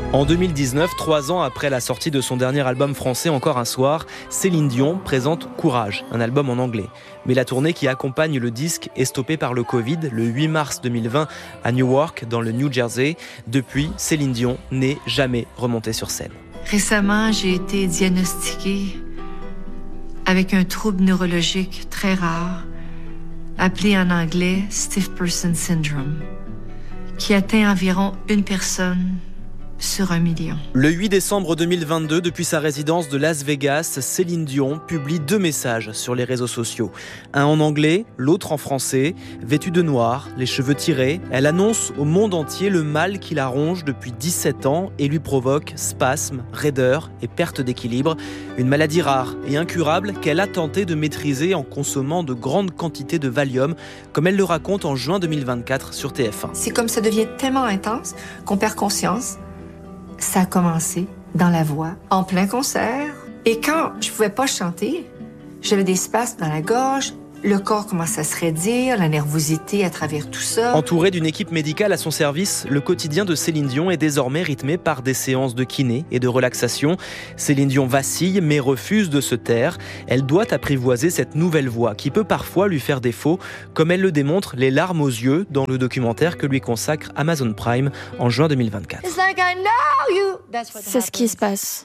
En 2019, 3 ans après la sortie de son dernier album français Encore un soir, Céline Dion présente Courage, un album en anglais. Mais la tournée qui accompagne le disque est stoppée par le Covid le 8 mars 2020 à Newark, dans le New Jersey. Depuis, Céline Dion n'est jamais remontée sur scène. Récemment, j'ai été diagnostiquée avec un trouble neurologique très rare, appelé en anglais Stiff Person Syndrome, qui atteint environ une personne sur 1 million. Le 8 décembre 2022, depuis sa résidence de Las Vegas, Céline Dion publie 2 messages sur les réseaux sociaux. Un en anglais, l'autre en français. Vêtue de noir, les cheveux tirés, elle annonce au monde entier le mal qui la ronge depuis 17 ans et lui provoque spasmes, raideur et perte d'équilibre. Une maladie rare et incurable qu'elle a tenté de maîtriser en consommant de grandes quantités de Valium, comme elle le raconte en juin 2024 sur TF1. C'est comme ça devient tellement intense qu'on perd conscience. Ça a commencé dans la voix, en plein concert. Et quand je pouvais pas chanter, j'avais des spasmes dans la gorge, le corps commence à se raidir, la nervosité à travers tout ça. Entourée d'une équipe médicale à son service, le quotidien de Céline Dion est désormais rythmé par des séances de kiné et de relaxation. Céline Dion vacille mais refuse de se taire. Elle doit apprivoiser cette nouvelle voix qui peut parfois lui faire défaut, comme elle le démontre les larmes aux yeux dans le documentaire que lui consacre Amazon Prime en juin 2024. C'est ce qui se passe.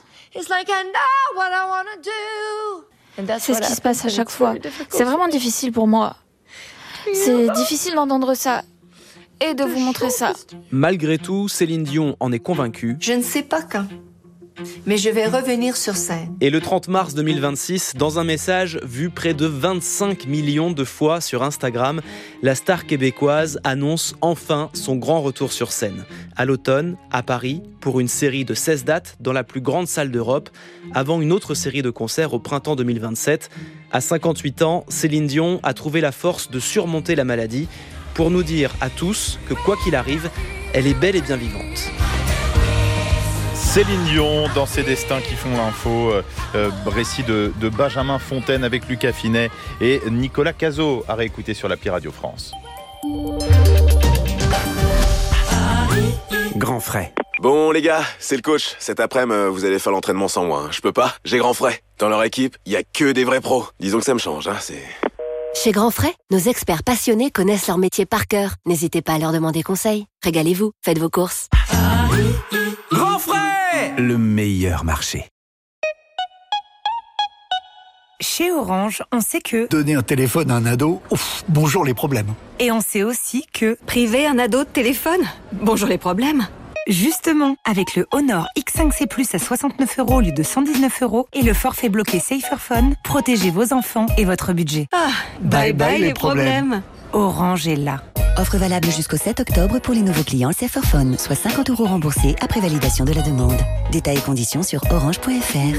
C'est ce qui se passe à chaque fois. C'est vraiment difficile pour moi. C'est difficile d'entendre ça et de vous montrer ça. Malgré tout, Céline Dion en est convaincue. Je ne sais pas quand, mais je vais revenir sur scène. Et le 30 mars 2026, dans un message vu près de 25 millions de fois sur Instagram, la star québécoise annonce enfin son grand retour sur scène. À l'automne, à Paris, pour une série de 16 dates dans la plus grande salle d'Europe, avant une autre série de concerts au printemps 2027. À 58 ans, Céline Dion a trouvé la force de surmonter la maladie pour nous dire à tous que quoi qu'il arrive, elle est bel et bien vivante. Céline Dion dans ses destins qui font l'info, récit de Benjamin Fontaine avec Lucas Finet et Nicolas Cazot à réécouter sur l'appli Radio France. Grand frais. Bon les gars, c'est le coach. Cet après-midi, vous allez faire l'entraînement sans moi. Je peux pas, j'ai grand frais. Dans leur équipe, il y a que des vrais pros. Disons que ça me change, c'est... Chez Grand Frais, nos experts passionnés connaissent leur métier par cœur. N'hésitez pas à leur demander conseil. Régalez-vous, faites vos courses. Grand frais, le meilleur marché. Chez Orange, on sait que... Donner un téléphone à un ado, bonjour les problèmes. Et on sait aussi que... Priver un ado de téléphone, bonjour les problèmes. Justement, avec le Honor X5C Plus à 69 € au lieu de 119 € et le forfait bloqué Saferphone, protégez vos enfants et votre budget. Bye bye les problèmes. Orange est là. Offre valable jusqu'au 7 octobre pour les nouveaux clients Saferphone, soit 50 € remboursés après validation de la demande. Détails et conditions sur orange.fr.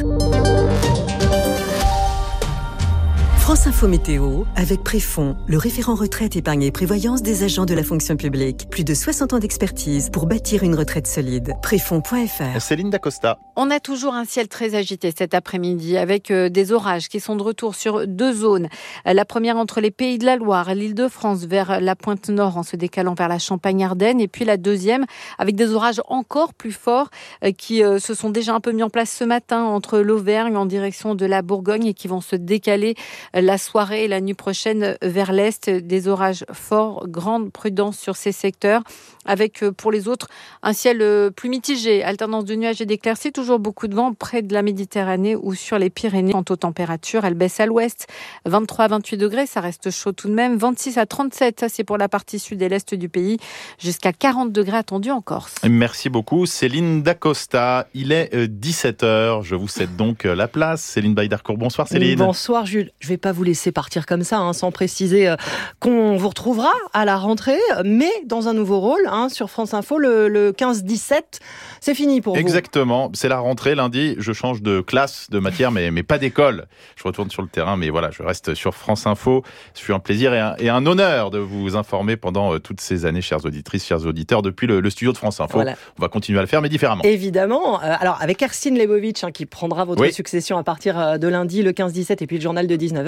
France Info Météo, avec Préfond, le référent retraite, épargne et prévoyance des agents de la fonction publique. Plus de 60 ans d'expertise pour bâtir une retraite solide. Préfond.fr. Céline Dacosta. On a toujours un ciel très agité cet après-midi avec des orages qui sont de retour sur 2 zones. La première entre les Pays de la Loire, l'Île-de-France vers la pointe nord en se décalant vers la Champagne-Ardenne. Et puis la deuxième avec des orages encore plus forts qui se sont déjà un peu mis en place ce matin entre l'Auvergne en direction de la Bourgogne et qui vont se décaler la soirée et la nuit prochaine vers l'est. Des orages forts, grande prudence sur ces secteurs, avec pour les autres un ciel plus mitigé, alternance de nuages et d'éclaircies, toujours beaucoup de vent près de la Méditerranée ou sur les Pyrénées. Quant aux températures, elles baissent à l'ouest, 23 à 28 degrés, ça reste chaud tout de même, 26 à 37, ça c'est pour la partie sud et l'est du pays, jusqu'à 40 degrés attendus en Corse. Merci beaucoup Céline Dacosta, il est 17h, je vous cède donc la place. Céline Baïdarcourt, bonsoir Céline. Bonsoir Jules, je vais pas vous laisser partir comme ça, sans préciser qu'on vous retrouvera à la rentrée, mais dans un nouveau rôle, sur France Info, le 15-17, c'est fini pour vous. Exactement, c'est la rentrée lundi, je change de classe, de matière, mais pas d'école. Je retourne sur le terrain, mais voilà, je reste sur France Info. Ce fut un plaisir et un honneur de vous informer pendant toutes ces années, chères auditrices, chers auditeurs, depuis le studio de France Info. Voilà. On va continuer à le faire, mais différemment. Évidemment, alors avec Ercine Lebovitch, qui prendra votre succession à partir de lundi, le 15-17, et puis le journal de 19h,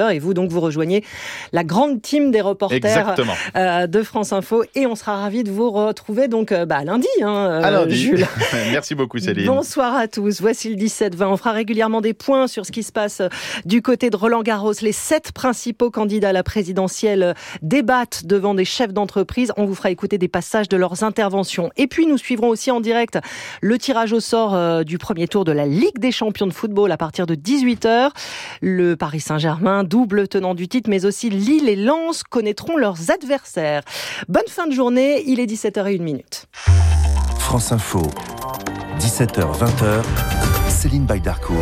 18h. Et vous, donc, vous rejoignez la grande team des reporters de France Info. Et on sera ravis de vous retrouver donc lundi, à lundi. Jules. Merci beaucoup, Céline. Bonsoir à tous. Voici le 17-20. On fera régulièrement des points sur ce qui se passe du côté de Roland-Garros. Les 7 principaux candidats à la présidentielle débattent devant des chefs d'entreprise. On vous fera écouter des passages de leurs interventions. Et puis, nous suivrons aussi en direct le tirage au sort du premier tour de la Ligue des champions de football à partir de 18h. Le Paris Saint-Germain, double tenant du titre, mais aussi Lille et Lens connaîtront leurs adversaires. Bonne fin de journée, il est 17h01. France Info, 17h-20h, Céline Baydarcourt.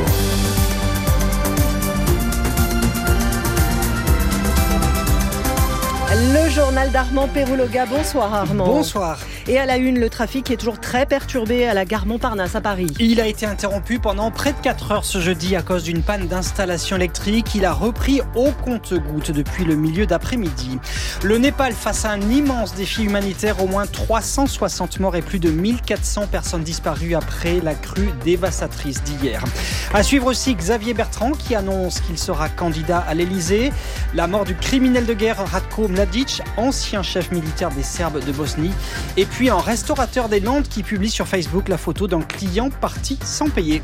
Le journal d'Armand Perrouloga. Bonsoir Armand. Bonsoir. Et à la une, le trafic est toujours très perturbé à la gare Montparnasse à Paris. Il a été interrompu pendant près de 4 heures ce jeudi à cause d'une panne d'installation électrique. Il a repris au compte-gouttes depuis le milieu d'après-midi. Le Népal face à un immense défi humanitaire, au moins 360 morts et plus de 1400 personnes disparues après la crue dévastatrice d'hier. À suivre aussi Xavier Bertrand qui annonce qu'il sera candidat à l'Elysée. La mort du criminel de guerre Ratko Mladic, ancien chef militaire des Serbes de Bosnie. Et puis un restaurateur des Landes qui publie sur Facebook la photo d'un client parti sans payer.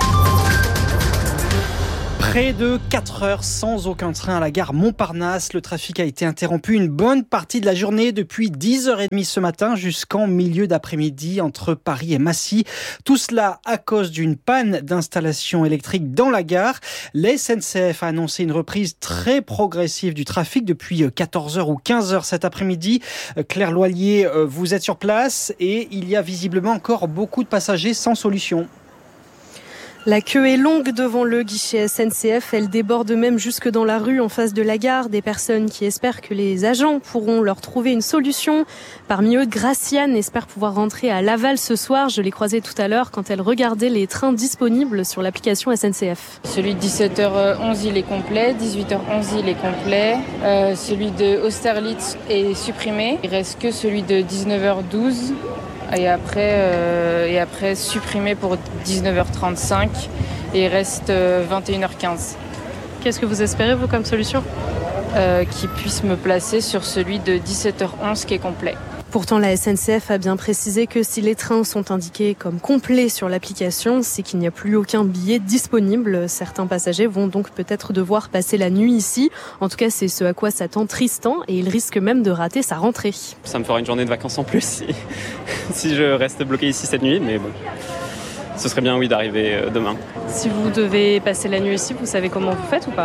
Près de 4 heures sans aucun train à la gare Montparnasse. Le trafic a été interrompu une bonne partie de la journée depuis 10h30 ce matin jusqu'en milieu d'après-midi entre Paris et Massy. Tout cela à cause d'une panne d'installation électrique dans la gare. La SNCF a annoncé une reprise très progressive du trafic depuis 14h ou 15h cet après-midi. Claire Loillier, vous êtes sur place et il y a visiblement encore beaucoup de passagers sans solution. La queue est longue devant le guichet SNCF. Elle déborde même jusque dans la rue en face de la gare. Des personnes qui espèrent que les agents pourront leur trouver une solution. Parmi eux, Graciane espère pouvoir rentrer à Laval ce soir. Je l'ai croisée tout à l'heure quand elle regardait les trains disponibles sur l'application SNCF. Celui de 17h11, il est complet. 18h11, il est complet. Celui de Austerlitz est supprimé. Il reste que celui de 19h12. Et après supprimé pour 19h35 et il reste 21h15. Qu'est-ce que vous espérez, vous, comme solution ? Qu'il puisse me placer sur celui de 17h11 qui est complet. Pourtant, la SNCF a bien précisé que si les trains sont indiqués comme complets sur l'application, c'est qu'il n'y a plus aucun billet disponible. Certains passagers vont donc peut-être devoir passer la nuit ici. En tout cas, c'est ce à quoi s'attend Tristan et il risque même de rater sa rentrée. Ça me fera une journée de vacances en plus si je reste bloqué ici cette nuit, mais bon, ce serait bien, oui, d'arriver demain. Si vous devez passer la nuit ici, vous savez comment vous faites ou pas ?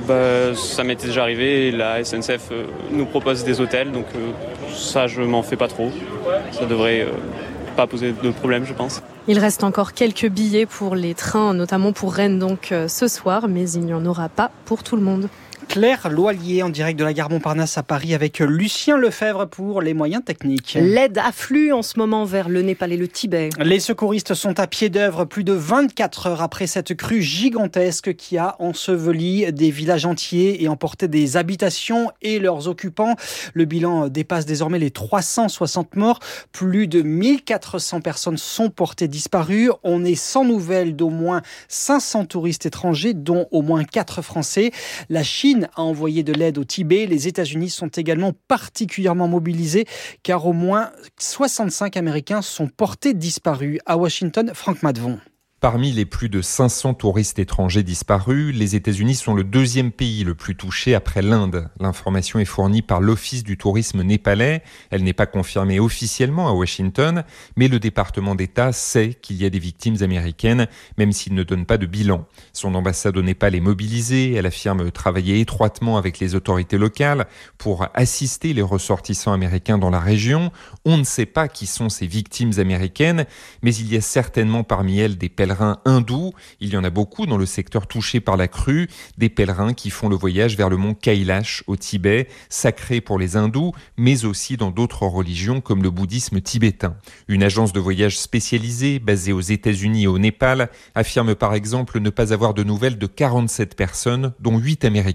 Ça m'était déjà arrivé, la SNCF nous propose des hôtels, donc ça je m'en fais pas trop. Ça devrait pas poser de problème, je pense. Il reste encore quelques billets pour les trains, notamment pour Rennes donc ce soir, mais il n'y en aura pas pour tout le monde. Claire Loillier en direct de la gare Montparnasse à Paris avec Lucien Lefebvre pour les moyens techniques. L'aide afflue en ce moment vers le Népal et le Tibet. Les secouristes sont à pied d'œuvre plus de 24 heures après cette crue gigantesque qui a enseveli des villages entiers et emporté des habitations et leurs occupants. Le bilan dépasse désormais les 360 morts. Plus de 1400 personnes sont portées disparues. On est sans nouvelles d'au moins 500 touristes étrangers, dont au moins 4 Français. La Chine a envoyé de l'aide au Tibet. Les États-Unis sont également particulièrement mobilisés car au moins 65 Américains sont portés disparus. À Washington, Franck Madvon. Parmi les plus de 500 touristes étrangers disparus, les États-Unis sont le 2e pays le plus touché après l'Inde. L'information est fournie par l'Office du tourisme népalais. Elle n'est pas confirmée officiellement à Washington, mais le département d'État sait qu'il y a des victimes américaines, même s'il ne donne pas de bilan. Son ambassade au Népal est mobilisée. Elle affirme travailler étroitement avec les autorités locales pour assister les ressortissants américains dans la région. On ne sait pas qui sont ces victimes américaines, mais il y a certainement parmi elles des pèlerins hindous. Il y en a beaucoup dans le secteur touché par la crue, des pèlerins qui font le voyage vers le mont Kailash au Tibet, sacré pour les hindous, mais aussi dans d'autres religions comme le bouddhisme tibétain. Une agence de voyage spécialisée, basée aux États-Unis et au Népal, affirme par exemple ne pas avoir de nouvelles de 47 personnes, dont 8 Américains.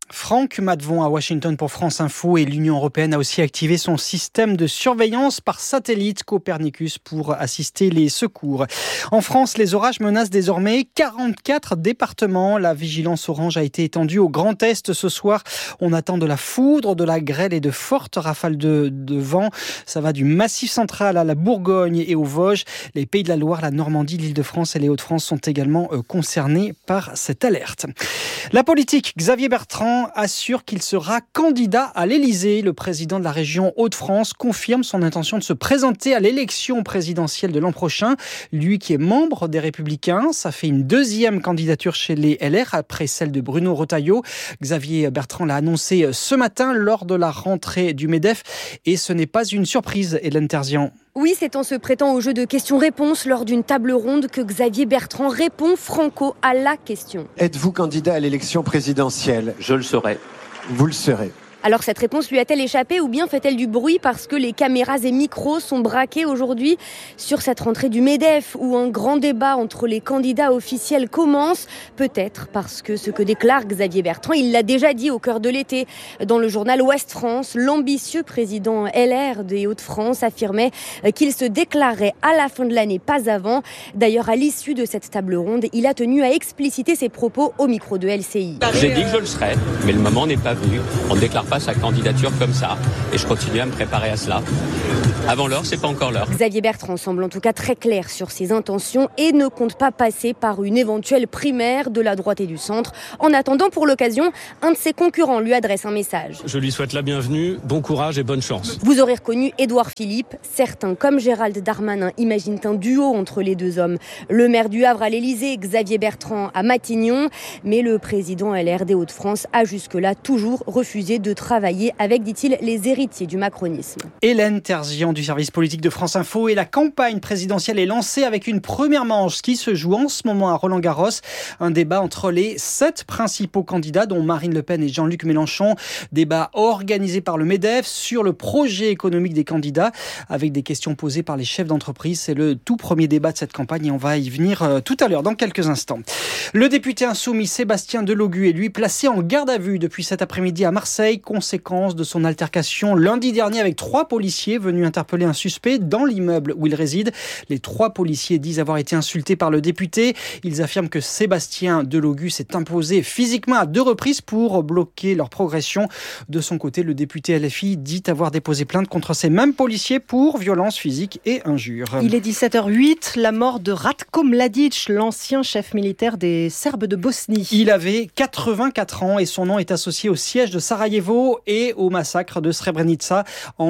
Franck Madvon à Washington pour France Info. Et l'Union européenne a aussi activé son système de surveillance par satellite Copernicus pour assister les secours. En France, les orages menacent désormais 44 départements. La vigilance orange a été étendue au Grand Est ce soir. On attend de la foudre, de la grêle et de fortes rafales de vent. Ça va du Massif central à la Bourgogne et aux Vosges. Les Pays de la Loire, la Normandie, l'Île-de-France et les Hauts-de-France sont également concernés par cette alerte. La politique, Xavier Bertrand assure qu'il sera candidat à l'Élysée. Le président de la région Hauts-de-France confirme son intention de se présenter à l'élection présidentielle de l'an prochain. Lui qui est membre des Républicains, ça fait une deuxième candidature chez les LR après celle de Bruno Retailleau. Xavier Bertrand l'a annoncé ce matin lors de la rentrée du MEDEF et ce n'est pas une surprise, Hélène Terzian. Oui, c'est en se prêtant au jeu de questions-réponses lors d'une table ronde que Xavier Bertrand répond franco à la question. Êtes-vous candidat à l'élection présidentielle ? Je le serai. Vous le serez. Alors cette réponse lui a-t-elle échappé ou bien fait-elle du bruit parce que les caméras et micros sont braqués aujourd'hui sur cette rentrée du MEDEF où un grand débat entre les candidats officiels commence? Peut-être parce que ce que déclare Xavier Bertrand, il l'a déjà dit au cœur de l'été dans le journal Ouest France. L'ambitieux président LR des Hauts-de-France affirmait qu'il se déclarerait à la fin de l'année, pas avant. D'ailleurs, à l'issue de cette table ronde, il a tenu à expliciter ses propos au micro de LCI. J'ai dit que je le serai, mais le moment n'est pas venu. On ne déclare pas sa candidature comme ça et je continue à me préparer à cela. Avant l'heure, c'est pas encore l'heure. Xavier Bertrand semble en tout cas très clair sur ses intentions et ne compte pas passer par une éventuelle primaire de la droite et du centre. En attendant, pour l'occasion, un de ses concurrents lui adresse un message. Je lui souhaite la bienvenue, bon courage et bonne chance. Vous aurez reconnu Édouard Philippe. Certains, comme Gérald Darmanin, imaginent un duo entre les deux hommes. Le maire du Havre à l'Élysée, Xavier Bertrand à Matignon. Mais le président LR des Hauts-de-France a jusque-là toujours refusé de travailler avec, dit-il, les héritiers du macronisme. Hélène Terzian du service politique de France Info. Et la campagne présidentielle est lancée avec une première manche qui se joue en ce moment à Roland-Garros. Un débat entre les 7 principaux candidats, dont Marine Le Pen et Jean-Luc Mélenchon. Débat organisé par le MEDEF sur le projet économique des candidats, avec des questions posées par les chefs d'entreprise. C'est le tout premier débat de cette campagne et on va y venir tout à l'heure, dans quelques instants. Le député insoumis Sébastien Delogu est lui placé en garde à vue depuis cet après-midi à Marseille, conséquence de son altercation lundi dernier avec 3 policiers venus interpeller un suspect dans l'immeuble où il réside. Les 3 policiers disent avoir été insultés par le député. Ils affirment que Sébastien Delogu s'est imposé physiquement à 2 reprises pour bloquer leur progression. De son côté, le député LFI dit avoir déposé plainte contre ces mêmes policiers pour violence physique et injures. Il est 17h08, la mort de Ratko Mladic, l'ancien chef militaire des Serbes de Bosnie. Il avait 84 ans et son nom est associé au siège de Sarajevo et au massacre de Srebrenica en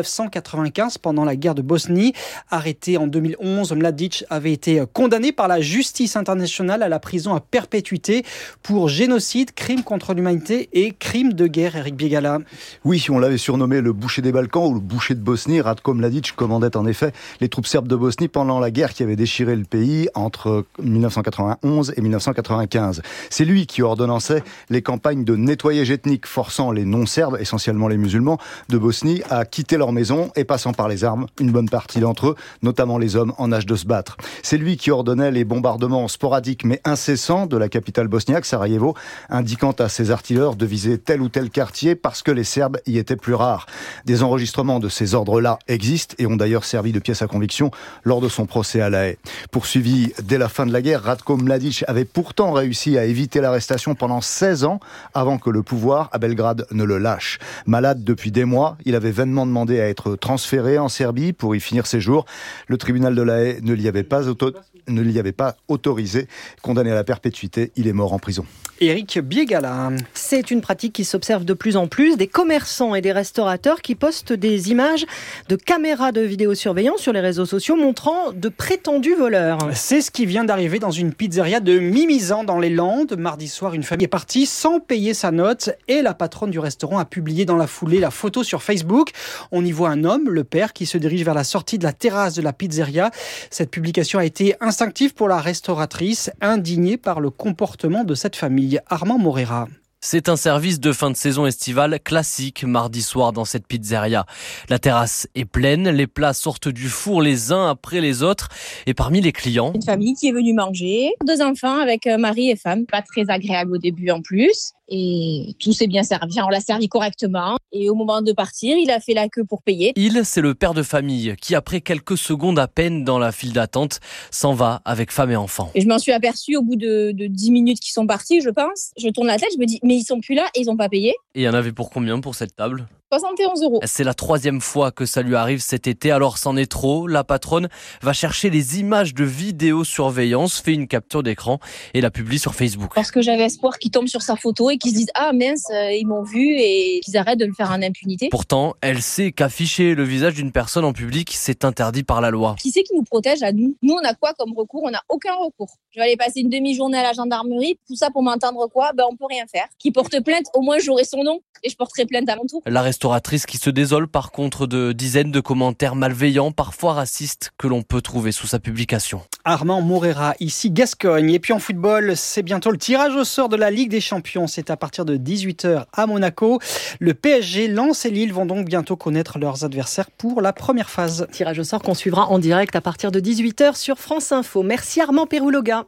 1995 pendant la guerre de Bosnie. Arrêté en 2011, Mladic avait été condamné par la justice internationale à la prison à perpétuité pour génocide, crime contre l'humanité et crime de guerre. Eric Biegala. Oui, on l'avait surnommé le boucher des Balkans ou le boucher de Bosnie. Ratko Mladic commandait en effet les troupes serbes de Bosnie pendant la guerre qui avait déchiré le pays entre 1991 et 1995. C'est lui qui ordonnançait les campagnes de nettoyage ethnique forçant les non-serbes, essentiellement les musulmans, de Bosnie à quitter leur maison et passant par les armes, une bonne partie d'entre eux, notamment les hommes en âge de se battre. C'est lui qui ordonnait les bombardements sporadiques mais incessants de la capitale bosniaque, Sarajevo, indiquant à ses artilleurs de viser tel ou tel quartier parce que les Serbes y étaient plus rares. Des enregistrements de ces ordres-là existent et ont d'ailleurs servi de pièce à conviction lors de son procès à La Haye. Poursuivi dès la fin de la guerre, Ratko Mladic avait pourtant réussi à éviter l'arrestation pendant 16 ans avant que le pouvoir à Belgrade ne le lâche. Malade depuis des mois, il avait vainement demandé à être transféré en Serbie pour y finir ses jours. Le tribunal de La Haye ne l'y avait pas autorisé. Condamné à la perpétuité, il est mort en prison. Eric Biegala. C'est une pratique qui s'observe de plus en plus. Des commerçants et des restaurateurs qui postent des images de caméras de vidéosurveillance sur les réseaux sociaux montrant de prétendus voleurs. C'est ce qui vient d'arriver dans une pizzeria de Mimizan dans les Landes. Mardi soir, une famille est partie sans payer sa note et la patronne du restaurant a publié dans la foulée la photo sur Facebook. On y voit un homme, le père, qui se dirige vers la sortie de la terrasse de la pizzeria. Cette publication a été instinctive pour la restauratrice, indignée par le comportement de cette famille. Armand Morera. C'est un service de fin de saison estivale classique mardi soir dans cette pizzeria. La terrasse est pleine, les plats sortent du four les uns après les autres. Et parmi les clients... Une famille qui est venue manger, 2 enfants avec mari et femme. Pas très agréable au début en plus. et tout s'est bien servi. On l'a servi correctement et au moment de partir, il a fait la queue pour payer. C'est le père de famille qui, après quelques secondes à peine dans la file d'attente, s'en va avec femme et enfant. Et je m'en suis aperçue au bout de 10 minutes qu'ils sont partis, je pense. Je tourne la tête, je me dis, mais ils sont plus là et ils n'ont pas payé. Et il y en avait pour combien pour cette table ? 71 €. C'est la 3e fois que ça lui arrive cet été, alors c'en est trop. La patronne va chercher les images de vidéosurveillance, fait une capture d'écran et la publie sur Facebook. Parce que j'avais espoir qu'ils tombent sur sa photo et qu'ils se disent « Ah mince, ils m'ont vu » et qu'ils arrêtent de le faire en impunité. Pourtant, elle sait qu'afficher le visage d'une personne en public, c'est interdit par la loi. Qui c'est qui nous protège à nous ? Nous, on a quoi comme recours ? On n'a aucun recours. Je vais aller passer une demi-journée à la gendarmerie. Tout ça pour m'entendre quoi ? On peut rien faire. Qui porte plainte, au moins j'aurai son nom et je porterai plainte à mon tour. La restauratrice qui se désole par contre de dizaines de commentaires malveillants, parfois racistes, que l'on peut trouver sous sa publication. Armand Morera, ici Gascogne. Et puis en football, c'est bientôt le tirage au sort de la Ligue des Champions. C'est à partir de 18h à Monaco. Le PSG, Lens et Lille vont donc bientôt connaître leurs adversaires pour la première phase. Tirage au sort qu'on suivra en direct à partir de 18h sur France Info. Merci Armand Pérouloga.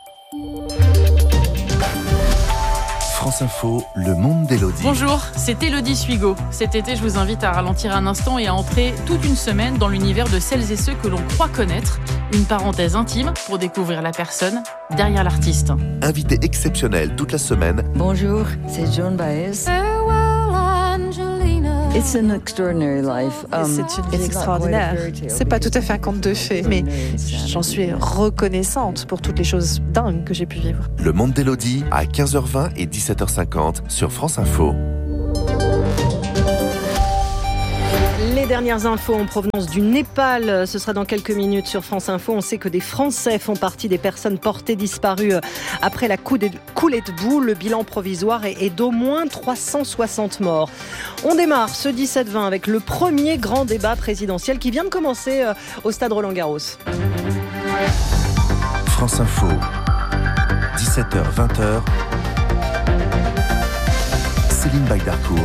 France Info, le monde d'Élodie. Bonjour, c'est Élodie Suigo. Cet été, je vous invite à ralentir un instant et à entrer toute une semaine dans l'univers de celles et ceux que l'on croit connaître. Une parenthèse intime pour découvrir la personne derrière l'artiste. Invité exceptionnel toute la semaine. Bonjour, c'est Joan Baez. It's an extraordinary life. C'est une vie extraordinaire. C'est pas tout à fait un conte de fées, mais j'en suis reconnaissante pour toutes les choses dingues que j'ai pu vivre. Le monde d'Élodie à 15h20 et 17h50 sur France Info. Les dernières infos en provenance du Népal, ce sera dans quelques minutes sur France Info. On sait que des Français font partie des personnes portées disparues après la coulée de boue. Le bilan provisoire est d'au moins 360 morts. On démarre ce 17-20 avec le premier grand débat présidentiel qui vient de commencer au stade Roland-Garros. France Info, 17h-20h, Céline Baydarcourt.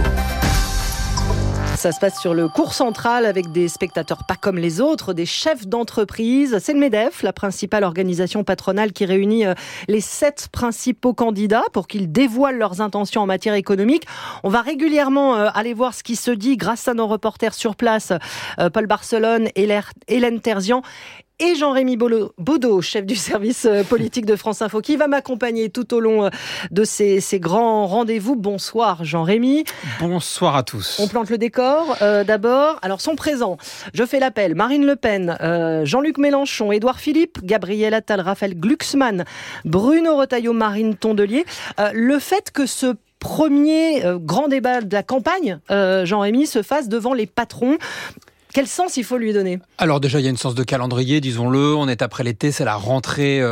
Ça se passe sur le cours central avec des spectateurs pas comme les autres, des chefs d'entreprise. C'est le MEDEF, la principale organisation patronale qui réunit les 7 principaux candidats pour qu'ils dévoilent leurs intentions en matière économique. On va régulièrement aller voir ce qui se dit grâce à nos reporters sur place, Paul Barcelone, Hélène Terzian et Jean-Rémy Baudot, chef du service politique de France Info, qui va m'accompagner tout au long de ces grands rendez-vous. Bonsoir Jean-Rémy. Bonsoir à tous. On plante le décor d'abord. Alors sont présents, je fais l'appel, Marine Le Pen, Jean-Luc Mélenchon, Édouard Philippe, Gabriel Attal, Raphaël Glucksmann, Bruno Retailleau, Marine Tondelier. Le fait que ce premier grand débat de la campagne, Jean-Rémy, se fasse devant les patrons, quel sens il faut lui donner ? Alors déjà, il y a une sens de calendrier, disons-le. On est après l'été, c'est la rentrée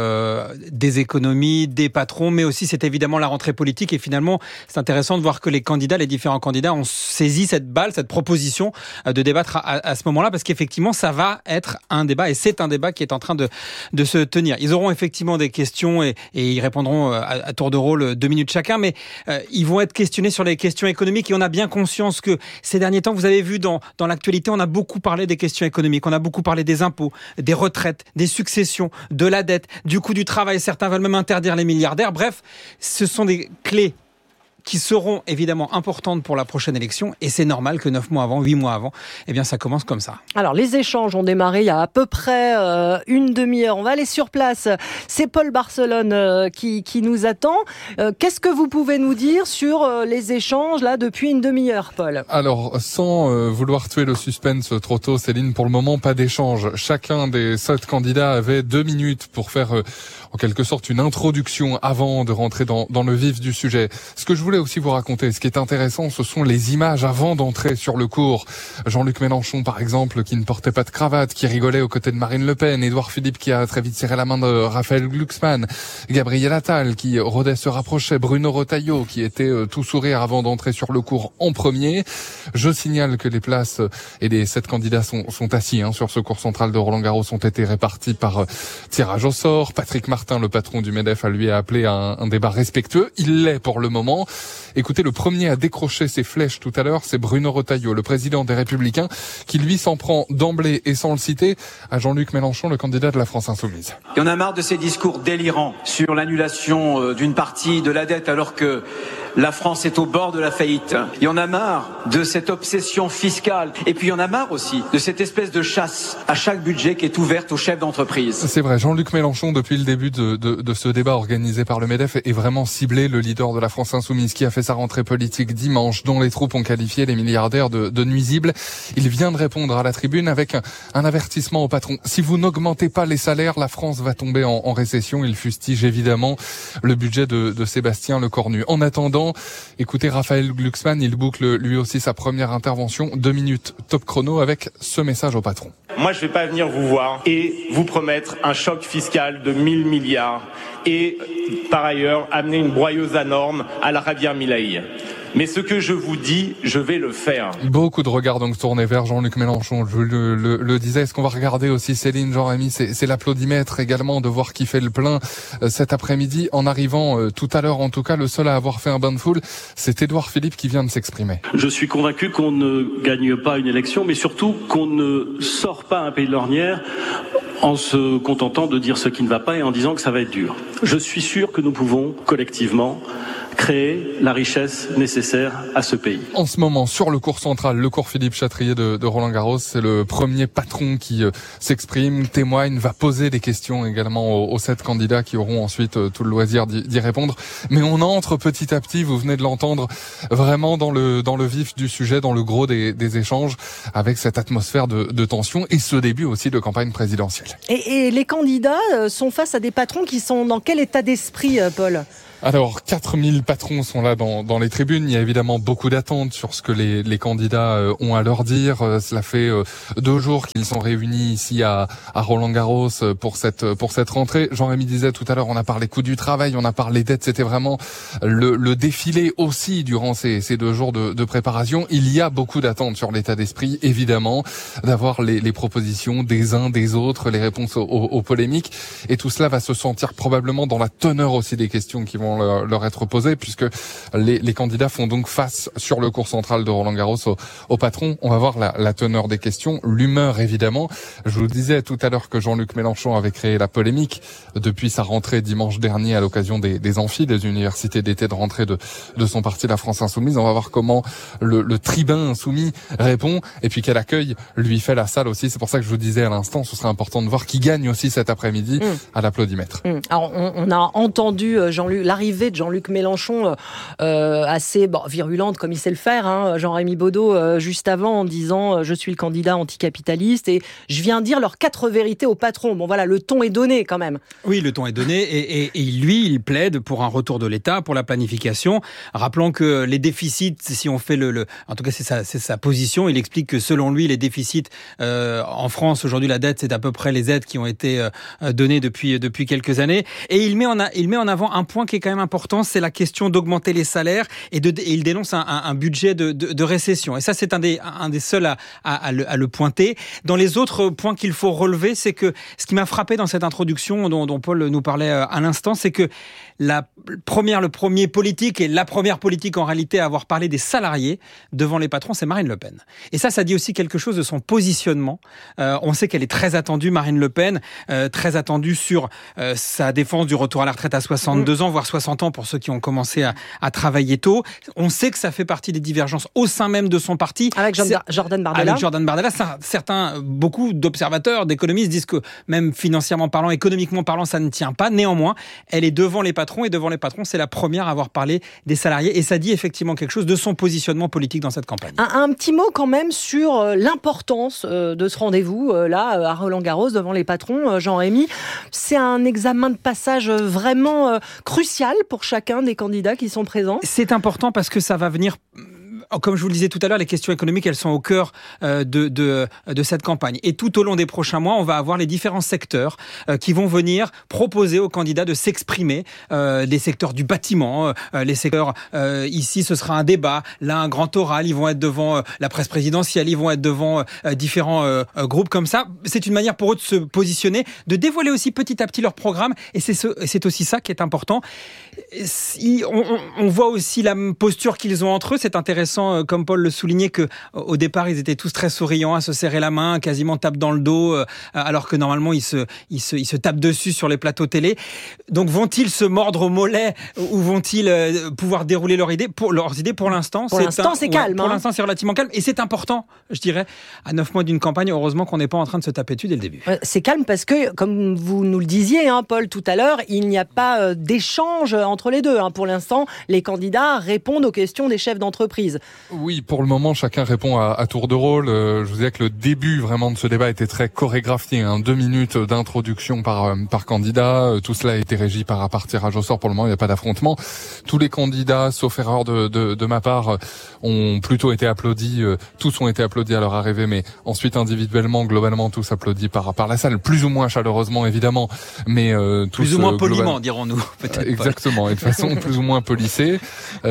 des économies, des patrons, mais aussi c'est évidemment la rentrée politique. Et finalement, c'est intéressant de voir que les différents candidats ont saisi cette balle, cette proposition de débattre à ce moment-là, parce qu'effectivement, ça va être un débat, et c'est un débat qui est en train de se tenir. Ils auront effectivement des questions et ils répondront à tour de rôle 2 minutes chacun, mais ils vont être questionnés sur les questions économiques. Et on a bien conscience que ces derniers temps, vous avez vu dans l'actualité, on a beaucoup parlé des questions économiques, on a beaucoup parlé des impôts, des retraites, des successions, de la dette, du coût du travail. Certains veulent même interdire les milliardaires. Bref, ce sont des clés qui seront évidemment importantes pour la prochaine élection, et c'est normal que 9 mois avant, 8 mois avant, eh bien ça commence comme ça. Alors les échanges ont démarré il y a à peu près une demi-heure. On va aller sur place. C'est Paul Barcelone qui nous attend. Qu'est-ce que vous pouvez nous dire sur les échanges là depuis une demi-heure, Paul ? Alors, sans vouloir tuer le suspense trop tôt, Céline, pour le moment, pas d'échange. Chacun des 7 candidats avait 2 minutes pour faire en quelque sorte une introduction avant de rentrer dans le vif du sujet. Ce que je voulais aussi vous raconter, ce qui est intéressant, ce sont les images avant d'entrer sur le cours. Jean-Luc Mélenchon, par exemple, qui ne portait pas de cravate, qui rigolait aux côtés de Marine Le Pen, Édouard Philippe qui a très vite serré la main de Raphaël Glucksmann, Gabriel Attal qui rôdait se rapprochait, Bruno Retailleau qui était tout sourire avant d'entrer sur le cours en premier. Je signale que les places et les 7 candidats sont assis sur ce cours central de Roland-Garros, ont été répartis par tirage au sort. Patrick Martin, le patron du MEDEF, a lui appelé à un débat respectueux. Il l'est pour le moment. Écoutez, le premier à décrocher ses flèches tout à l'heure, c'est Bruno Retailleau, le président des Républicains, qui lui s'en prend d'emblée et sans le citer à Jean-Luc Mélenchon, le candidat de la France Insoumise. Il y en a marre de ces discours délirants sur l'annulation d'une partie de la dette, alors que la France est au bord de la faillite. Il y en a marre de cette obsession fiscale. Et puis il y en a marre aussi de cette espèce de chasse à chaque budget qui est ouverte aux chefs d'entreprise. C'est vrai, Jean-Luc Mélenchon, depuis le début de ce débat organisé par le MEDEF, est vraiment ciblé, le leader de la France Insoumise, qui a fait sa rentrée politique dimanche, dont les troupes ont qualifié les milliardaires de nuisibles. Il vient de répondre à la tribune avec un avertissement au patron. Si vous n'augmentez pas les salaires, la France va tomber en récession. Il fustige évidemment le budget de Sébastien Lecornu. En attendant, écoutez Raphaël Glucksmann, il boucle lui aussi sa première intervention, 2 minutes top chrono, avec ce message au patron. Moi, je ne vais pas venir vous voir et vous promettre un choc fiscal de 1000 milliards et, par ailleurs, amener une broyeuse à normes à la Javier Milei. Mais ce que je vous dis, je vais le faire. Beaucoup de regards donc tournés vers Jean-Luc Mélenchon. Je le disais. Est-ce qu'on va regarder aussi Céline, Jean-Rémy, c'est l'applaudimètre également de voir qui fait le plein cet après-midi. En arrivant tout à l'heure, en tout cas, le seul à avoir fait un bain de foule, c'est Édouard Philippe qui vient de s'exprimer. Je suis convaincu qu'on ne gagne pas une élection, mais surtout qu'on ne sort pas un pays de l'ornière en se contentant de dire ce qui ne va pas et en disant que ça va être dur. Je suis sûr que nous pouvons collectivement créer la richesse nécessaire à ce pays. En ce moment, sur le cours central, le cours Philippe Chatrier de Roland-Garros, c'est le premier patron qui s'exprime, témoigne, va poser des questions également aux 7 candidats qui auront ensuite tout le loisir d'y répondre. Mais on entre petit à petit, vous venez de l'entendre, vraiment dans le vif du sujet, dans le gros des échanges, avec cette atmosphère de tension et ce début aussi de campagne présidentielle. Et les candidats sont face à des patrons qui sont dans quel état d'esprit, Paul ? Alors, 4000 patrons sont là dans les tribunes. Il y a évidemment beaucoup d'attentes sur ce que les candidats ont à leur dire. Cela fait 2 jours qu'ils sont réunis ici à Roland-Garros pour cette rentrée. Jean-Rémy disait tout à l'heure, on a parlé coût du travail, on a parlé dettes. C'était vraiment le défilé aussi durant ces 2 jours de préparation. Il y a beaucoup d'attentes sur l'état d'esprit, évidemment, d'avoir les propositions des uns des autres, les réponses aux polémiques. Et tout cela va se sentir probablement dans la teneur aussi des questions qui vont leur être posées, puisque les candidats font donc face sur le cours central de Roland-Garros au patron. On va voir la teneur des questions, l'humeur évidemment. Je vous disais tout à l'heure que Jean-Luc Mélenchon avait créé la polémique depuis sa rentrée dimanche dernier à l'occasion des amphis, des universités d'été de rentrée de son parti, la France Insoumise. On va voir comment le tribun insoumis répond et puis quel accueil lui fait la salle aussi. C'est pour ça que je vous disais à l'instant, ce serait important de voir qui gagne aussi cet après-midi à l'applaudimètre. Alors on a entendu l'arrivée de Jean-Luc Mélenchon assez virulente comme il sait le faire, Jean-Rémy Baudot juste avant en disant je suis le candidat anticapitaliste et je viens dire leurs 4 vérités au patron. Bon voilà, le ton est donné quand même. Oui, le ton est donné et lui, il plaide pour un retour de l'État, pour la planification. Rappelons que les déficits, si on fait en tout cas c'est sa position, il explique que selon lui, les déficits en France aujourd'hui, la dette, c'est à peu près les aides qui ont été données depuis quelques années. Et il met en avant un point qui est quand même important, c'est la question d'augmenter les salaires et il dénonce un budget de récession. Et ça, c'est un des seuls à le pointer. Dans les autres points qu'il faut relever, c'est que ce qui m'a frappé dans cette introduction dont Paul nous parlait à l'instant, c'est que le premier politique et la première politique en réalité à avoir parlé des salariés devant les patrons, c'est Marine Le Pen. Et ça dit aussi quelque chose de son positionnement. On sait qu'elle est très attendue, Marine Le Pen, très attendue sur sa défense du retour à la retraite à 62 ans, voire 60 ans pour ceux qui ont commencé à travailler tôt. On sait que ça fait partie des divergences au sein même de son parti. Avec Jordan Bardella. Avec Jordan Bardella, beaucoup d'observateurs, d'économistes disent que même financièrement parlant, économiquement parlant, ça ne tient pas. Néanmoins, elle est devant les patrons et devant les patrons, c'est la première à avoir parlé des salariés et ça dit effectivement quelque chose de son positionnement politique dans cette campagne. Un petit mot quand même sur l'importance de ce rendez-vous là à Roland-Garros devant les patrons, Jean-Rémy. C'est un examen de passage vraiment crucial pour chacun des candidats qui sont présents. C'est important parce que ça va venir... Comme je vous le disais tout à l'heure, les questions économiques, elles sont au cœur de cette campagne. Et tout au long des prochains mois, on va avoir les différents secteurs qui vont venir proposer aux candidats de s'exprimer. Les secteurs du bâtiment, les secteurs... ici, ce sera un débat. Là, un grand oral. Ils vont être devant la presse présidentielle. Ils vont être devant différents groupes comme ça. C'est une manière pour eux de se positionner, de dévoiler aussi petit à petit leur programme. Et c'est aussi ça qui est important. On voit aussi la posture qu'ils ont entre eux. C'est intéressant. intéressant, comme Paul le soulignait, que au départ ils étaient tous très souriants, à se serrer la main, quasiment tapent dans le dos, alors que normalement ils se tapent dessus sur les plateaux télé. Donc vont-ils se mordre au mollet ou vont-ils pouvoir dérouler leurs idées pour l'instant, c'est calme. Pour l'instant, c'est relativement calme et c'est important, je dirais, à 9 mois d'une campagne. Heureusement qu'on n'est pas en train de se taper dessus dès le début. C'est calme parce que, comme vous nous le disiez, Paul, tout à l'heure, il n'y a pas d'échange entre les deux. Pour l'instant, les candidats répondent aux questions des chefs d'entreprise. Oui, pour le moment, chacun répond à tour de rôle. Je vous disais que le début vraiment de ce débat était très chorégraphié. 2 minutes d'introduction par candidat. Tout cela a été régi par tirage au sort. Pour le moment, il n'y a pas d'affrontement. Tous les candidats, sauf erreur de ma part, ont plutôt été applaudis. Tous ont été applaudis à leur arrivée, mais ensuite individuellement, globalement, tous applaudis par la salle, plus ou moins chaleureusement évidemment, mais tous plus ou moins poliment, dirons-nous. Peut-être exactement, et de façon plus ou moins polissée.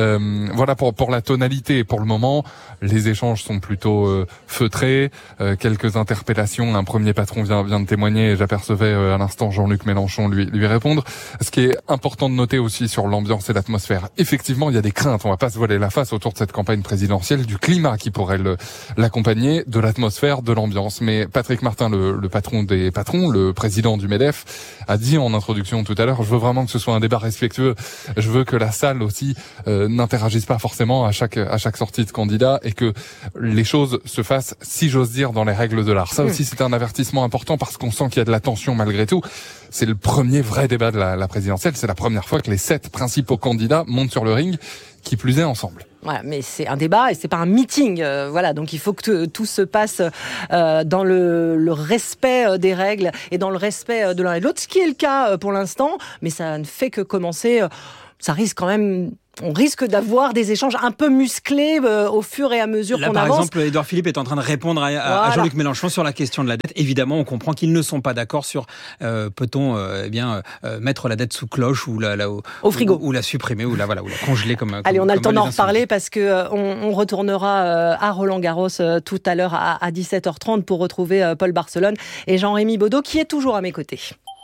Voilà pour la tonalité. Pour le moment, les échanges sont plutôt feutrés. Quelques interpellations. Un premier patron vient de témoigner et j'apercevais à l'instant Jean-Luc Mélenchon lui répondre. Ce qui est important de noter aussi sur l'ambiance et l'atmosphère. Effectivement, il y a des craintes. On va pas se voiler la face autour de cette campagne présidentielle, du climat qui pourrait l'accompagner, de l'atmosphère, de l'ambiance. Mais Patrick Martin, le patron des patrons, le président du MEDEF, a dit en introduction tout à l'heure, je veux vraiment que ce soit un débat respectueux. Je veux que la salle aussi n'interagisse pas forcément à chaque sortie de candidat et que les choses se fassent, si j'ose dire, dans les règles de l'art. Ça aussi, c'est un avertissement important parce qu'on sent qu'il y a de la tension malgré tout. C'est le premier vrai débat de la présidentielle. C'est la première fois que les 7 principaux candidats montent sur le ring, qui plus est ensemble. Voilà, mais c'est un débat et c'est pas un meeting. Voilà, donc il faut que tout se passe dans le respect des règles et dans le respect de l'un et de l'autre, ce qui est le cas pour l'instant, mais ça ne fait que commencer. Ça risque quand même... On risque d'avoir des échanges un peu musclés au fur et à mesure qu'on avance. Par exemple, Édouard Philippe est en train de répondre à Jean-Luc Mélenchon sur la question de la dette. Évidemment, on comprend qu'ils ne sont pas d'accord sur peut-on mettre la dette sous cloche ou au frigo ou la supprimer ou la congeler comme. Allez, on a le temps d'en reparler parce que on retournera à Roland-Garros tout à l'heure à 17h30 pour retrouver Paul Barcelone et Jean-Rémy Baudot qui est toujours à mes côtés.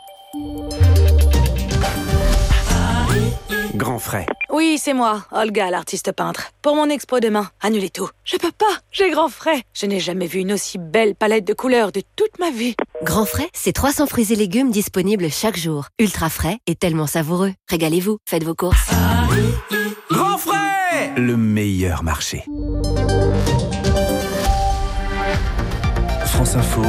Grand frais. Oui, c'est moi, Olga, l'artiste peintre. Pour mon expo demain, annulez tout. Je peux pas, j'ai grand frais. Je n'ai jamais vu une aussi belle palette de couleurs de toute ma vie. Grand frais, c'est 300 fruits et légumes disponibles chaque jour. Ultra frais et tellement savoureux. Régalez-vous, faites vos courses. Grand frais, le meilleur marché. France Info.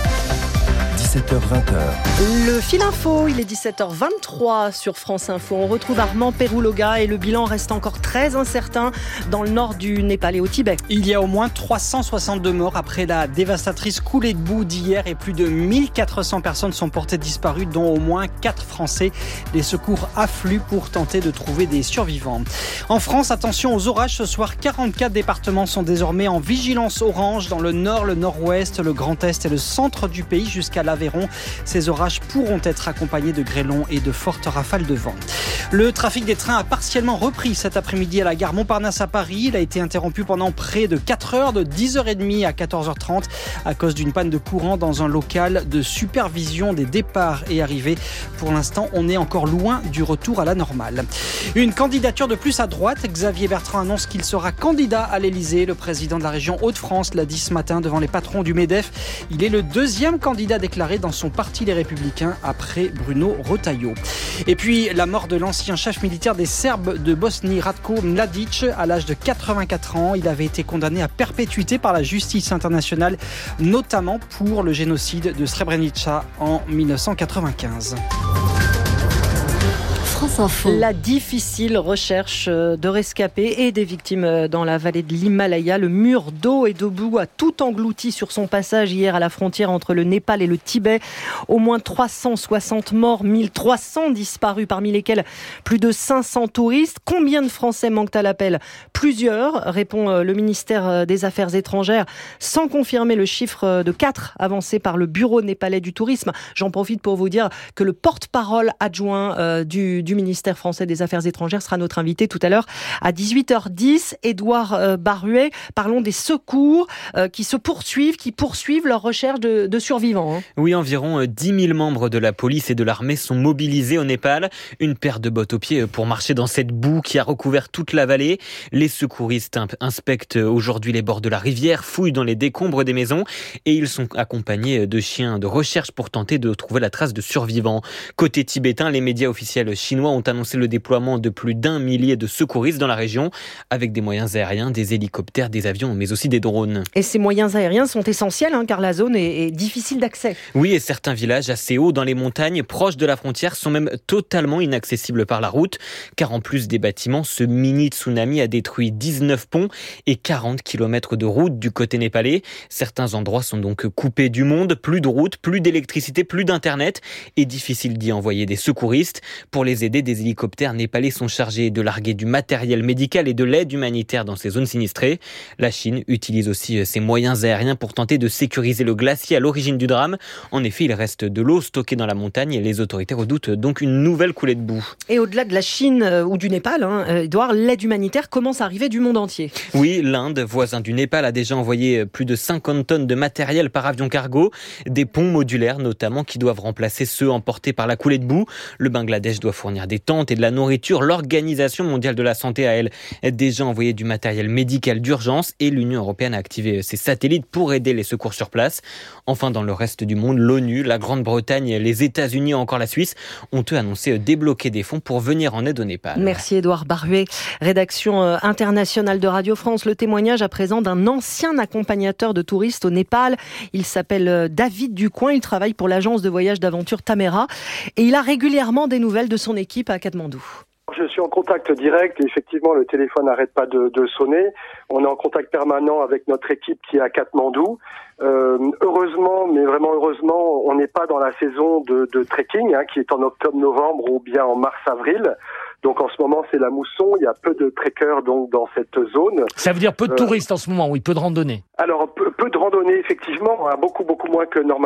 17h-20h. Le fil info, il est 17h23 sur France Info. On retrouve Armand Perouloga et le bilan reste encore très incertain dans le nord du Népal et au Tibet. Il y a au moins 362 morts après la dévastatrice coulée de boue d'hier et plus de 1400 personnes sont portées disparues, dont au moins 4 Français. Les secours affluent pour tenter de trouver des survivants. En France, attention aux orages. Ce soir, 44 départements sont désormais en vigilance orange dans le nord, le nord-ouest, le Grand Est et le centre du pays jusqu'à l'Aveyron. Ces orages pourront être accompagnés de grêlons et de fortes rafales de vent. Le trafic des trains a partiellement repris cet après-midi à la gare Montparnasse à Paris. Il a été interrompu pendant près de 4 heures, de 10h30 à 14h30 à cause d'une panne de courant dans un local de supervision des départs et arrivées. Pour l'instant, on est encore loin du retour à la normale. Une candidature de plus à droite. Xavier Bertrand annonce qu'il sera candidat à l'Elysée. Le président de la région Hauts-de-France l'a dit ce matin devant les patrons du MEDEF. Il est le 2e candidat déclaré dans son parti Les Républicains après Bruno Retailleau. Et puis la mort de l'ancien chef militaire des Serbes de Bosnie, Ratko Mladic, à l'âge de 84 ans. Il avait été condamné à perpétuité par la justice internationale, notamment pour le génocide de Srebrenica en 1995. France Info. La difficile recherche de rescapés et des victimes dans la vallée de l'Himalaya. Le mur d'eau et de boue a tout englouti sur son passage hier à la frontière entre le Népal et le Tibet. Au moins 360 morts, 1300 disparus, parmi lesquels plus de 500 touristes. Combien de Français manquent à l'appel ? Plusieurs, répond le ministère des Affaires étrangères, sans confirmer le chiffre de 4 avancé par le Bureau népalais du tourisme. J'en profite pour vous dire que le porte-parole adjoint du du ministère français des Affaires étrangères sera notre invité tout à l'heure à 18h10. Édouard Baruet, parlons des secours qui poursuivent leur recherche de survivants. Oui, environ 10 000 membres de la police et de l'armée sont mobilisés au Népal. Une paire de bottes aux pieds pour marcher dans cette boue qui a recouvert toute la vallée. Les secouristes inspectent aujourd'hui les bords de la rivière, fouillent dans les décombres des maisons et ils sont accompagnés de chiens de recherche pour tenter de trouver la trace de survivants. Côté tibétain, les médias officiels chinois ont annoncé le déploiement de plus d'1 millier de secouristes dans la région avec des moyens aériens, des hélicoptères, des avions mais aussi des drones. Et ces moyens aériens sont essentiels car la zone est difficile d'accès. Oui, et certains villages assez hauts dans les montagnes, proches de la frontière, sont même totalement inaccessibles par la route, car en plus des bâtiments, ce mini-tsunami a détruit 19 ponts et 40 km de route du côté népalais. Certains endroits sont donc coupés du monde, plus de route, plus d'électricité, plus d'internet, et difficile d'y envoyer des secouristes. Pour les aider, des hélicoptères népalais sont chargés de larguer du matériel médical et de l'aide humanitaire dans ces zones sinistrées. La Chine utilise aussi ses moyens aériens pour tenter de sécuriser le glacier à l'origine du drame. En effet, il reste de l'eau stockée dans la montagne et les autorités redoutent donc une nouvelle coulée de boue. Et au-delà de la Chine ou du Népal, Edouard, l'aide humanitaire commence à arriver du monde entier. Oui, l'Inde, voisin du Népal, a déjà envoyé plus de 50 tonnes de matériel par avion cargo, des ponts modulaires notamment qui doivent remplacer ceux emportés par la coulée de boue. Le Bangladesh doit fournir des tentes et de la nourriture. L'Organisation mondiale de la santé a, elle, déjà envoyé du matériel médical d'urgence et l'Union européenne a activé ses satellites pour aider les secours sur place. Enfin, dans le reste du monde, l'ONU, la Grande-Bretagne, les États-Unis ou encore la Suisse ont eux annoncé débloquer des fonds pour venir en aide au Népal. Merci Édouard Baruet, rédaction internationale de Radio France. Le témoignage à présent d'un ancien accompagnateur de touristes au Népal. Il s'appelle David Ducoing, il travaille pour l'agence de voyage d'aventure Tamera et il a régulièrement des nouvelles de son équipe à Katmandou. Je suis en contact direct et effectivement le téléphone n'arrête pas de sonner. On est en contact permanent avec notre équipe qui est à Katmandou. Heureusement, mais vraiment heureusement, on n'est pas dans la saison de trekking qui est en octobre-novembre ou bien en mars-avril. Donc en ce moment c'est la mousson, il y a peu de trekkers donc dans cette zone. Ça veut dire peu de touristes en ce moment, oui, peu de randonnées. Alors peu de randonnées effectivement, beaucoup moins que normalement.